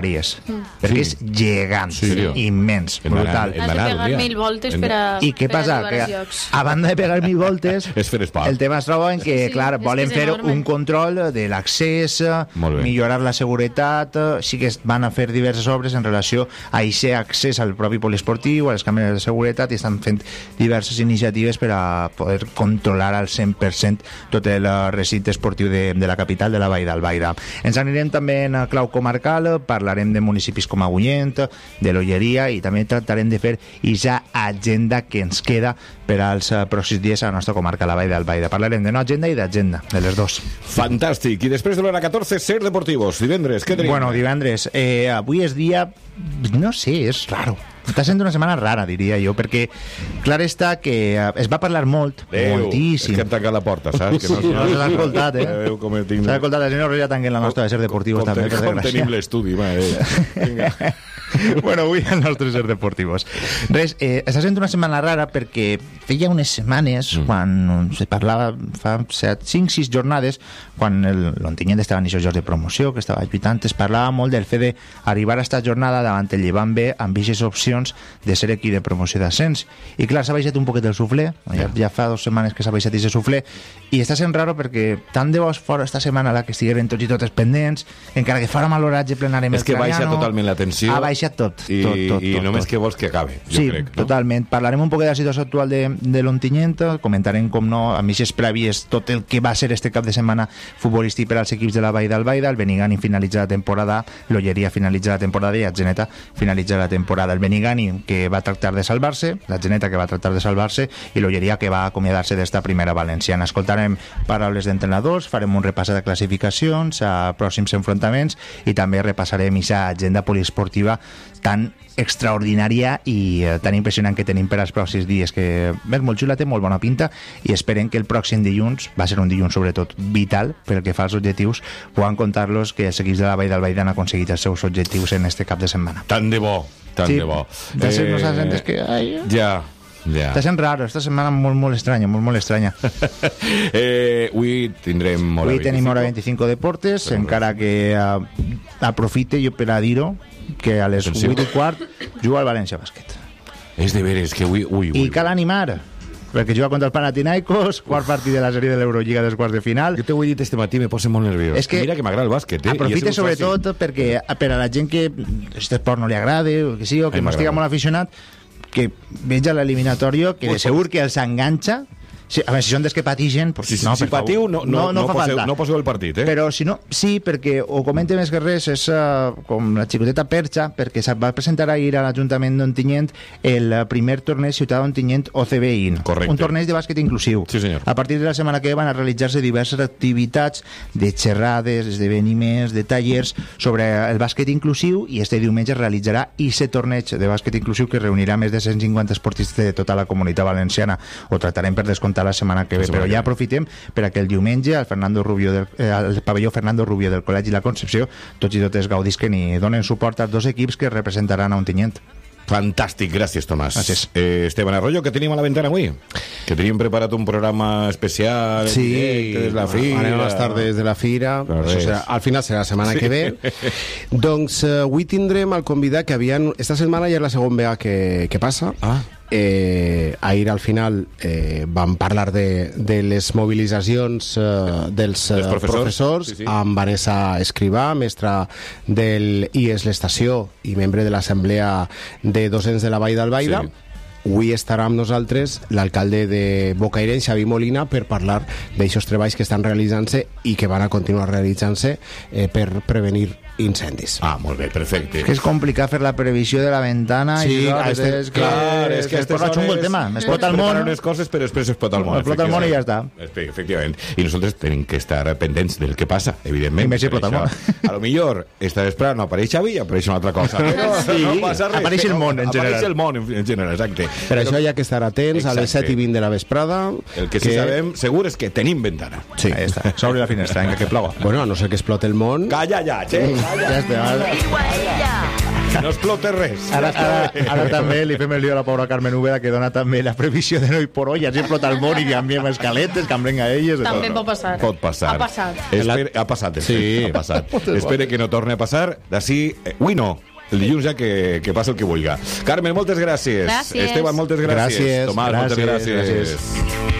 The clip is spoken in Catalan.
perquè és gegant, immens, brutal. Has de pegar 1000 voltes per a arribar als llocs. A banda de pegar 1000 voltes, el tema es troba en que, clar, volen fer un control de l'accés, millorar la seguretat, sí que van a fer diverses obres en relació a aquest accés al propi poliesportiu, a les càmeres de seguretat, i estan fent diverses iniciatives per a poder controlar al 100% tot el recinte esportiu de la capital, de la Vall d'Albaida. Ens anirem també en clau comarcal, parlarem de municipis com Agullent, de l'Olleria, i també tractarem de fer aquesta agenda que ens queda per als pròxims dies a la nostra comarca, la Vall d'Albaida. Parlarem de no agenda i d'agenda, de les dos. Fantàstic. I després de l'hora 14, Ser Deportivos. Divendres, què tenim? Bueno, divendres. Avui és dia... No sé, és raro. Està sent una setmana rara, diria jo, perquè clar està que es va parlar moltíssim. És que hem tancat la porta, saps? Que no se l'ha escoltat, S'ha escoltat, la senyora Roja tanquen la nostra de Ser Deportivos també, per desgràcia. Com tenim l'estudi, Vinga. Bueno, avui el nostre Ser Deportivos. Res, està sent una setmana rara perquè feia unes setmanes, quan se parlava, fa 5-6 jornades, quan l'Ontinyent estava en aquests jocs de promoció, que estava lluitant, es parlava molt del fet d'arribar a esta jornada davant el Llevant B amb aquestes opcions de ser equip de promoció d'ascens. I clar, s'ha baixat un poquet el suflé, ja fa 2 setmanes que s'ha baixat aquest suflé, i està sent raro perquè tant de bo fora esta setmana la que estigueren tots i totes pendents, encara que fora mal l'horatge plenari amb el Clariano. És que baixa totalment la tensió. Ha baixat tot. I només que vols que acabe, jo crec. Sí, totalment. Parlarem un poc de la situació actual de l'Ontinyent, comentarem, com no, a mitges prèvies, tot el que va ser este cap de setmana futbolístic per als equips de la Vall d'Albaida. El Benigani finalitza la temporada, l'Olleria finalitza la temporada i Atzeneta finalitza la temporada. El Benigani, que va tractar de salvar-se, l'Atzeneta, que va tractar de salvar-se, i l'Olleria, que va acomiadar-se d'esta primera valenciana. Escoltarem paraules d'entrenadors, farem un repàs de classificacions, a pròxims enfrontaments, i també repassarem aquesta agenda poliesportiva tan extraordinària i tan impressionant que tenim per als pròxims dies, que és molt xula, té molt bona pinta, i esperem que el pròxim dilluns, va ser un dilluns sobretot vital pel que fa als objectius, puguem contar-los que els equips de la Vall d'Albaida han aconseguit els seus objectius en este cap de setmana. Tant de bo, tant de bo. No saps que... Ja. Està sent raro, esta setmana molt estranya, molt estranya. Avui tindrem hora 25. Avui tenim hora 25 deportes, encara que aprofite jo per a dir-ho, que a les 8:15 juga el València Bàsquet. És de veres que avui... I cal animar, perquè juga contra el Panathinaikos, quart partit de la sèrie de l'Eurolliga dels quarts de final. Jo t'ho he dit este matí, me posa molt nerviós. És que mira que m'agrada el bàsquet, aprofite sobretot perquè per a la gent que aquest esport no li agrada, o que sí, o que no estigui molt aficionat, que veig a l'eliminatòria, que de segur que els enganxa. Sí, a veure, si són des que patixen, pues, si patiu no poseu el partit, Però si no, sí, perquè ho comente més que res, és com la xicoteta Perxa, perquè se va presentar ahir a l'Ajuntament d'Ontinyent el primer torneig Ciutat d'Ontinyent OCB-IN. Correcte. Un torneig de bàsquet inclusiu. Sí, senyor. A partir de la setmana que ve van a realitzar-se diverses activitats de xerrades, esdeveniments, de tallers sobre el bàsquet inclusiu, i este diumenge es realitzarà aquest torneig de bàsquet inclusiu que reunirà més de 150 esportistes de tota la comunitat valenciana. Ho tractarem per descomptar la setmana que ve, però ja aprofitem per a que el diumenge al pavelló Fernando Rubio del Col·legi La Concepció tots i totes gaudisquen i donen suport als 2 equips que representaran a Ontinyent. Fantàstic, gràcies, Tomàs. Gràcies. Esteban Arroyo, què tenim a la ventana avui? Que teníem preparat un programa especial, directe des de la fira. Anem a les tardes de la fira. Al final serà la setmana que ve. Doncs avui tindrem el convidat que havien... Esta setmana ja és la segona vegada que passa. Ahir al final vam parlar de les mobilitzacions dels professors sí. Amb Vanessa Escrivà, mestra del IES l'Estació i membre de l'Assemblea de Docents de la Vall d'Albaida. Avui estarà amb nosaltres l'alcalde de Bocairent, Xavi Molina, per parlar d'aixòs treballs que estan realitzant-se i que van a continuar realitzant-se per prevenir incendis. Molt bé, perfecte. És que és complicat fer la previsió de la ventana. Sí, és que es posa xungo el tema. Explota el món. Unes coses, però després explota el món. Explota el món i ja està. Efectivament. I nosaltres tenim que estar pendents del que passa, evidentment. I més si explota el món. A lo millor esta vesprada no apareix Xavi i apareix una altra cosa. Però no passa res. Apareix el món en general. Apareix el món en general, exacte. Per això hi ha que estar atents a les 7:20 de la vesprada. El que sí sabem segur és que tenim ventana. Sí, ja està. S'obre la finestra, que ploga. Bueno, a no ser que explote el món. Calla ja, che. Ja està. No explota res. Ara també li fem el lío a la pobra Carmen Úbeda, que dona també la previsió de no por hoy, així explota el món i canviem escaletes, canviem a elles. També pot passar. Pot passar. Ha passat. Ha passat. Sí, ha passat. Espere que no torni a passar. D'ací, avui no. El dilluns ja que passa el que vulga. Carmen, moltes gràcies. Gràcies. Esteban, moltes gràcies. Gràcies. Tomàs, moltes gràcies.